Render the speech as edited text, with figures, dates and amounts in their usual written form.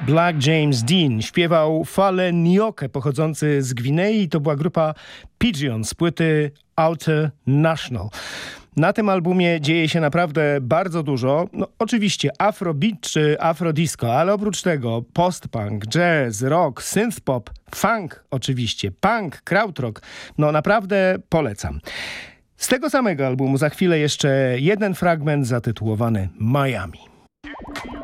Black James Dean śpiewał Fale Nioke pochodzący z Gwinei. To była grupa Pigeon z płyty Outer National. Na tym albumie dzieje się naprawdę bardzo dużo. No, oczywiście afrobeat czy afrodisco, ale oprócz tego postpunk, jazz, rock, synthpop, funk oczywiście, punk, krautrock. No naprawdę polecam. Z tego samego albumu za chwilę jeszcze jeden fragment zatytułowany Miami.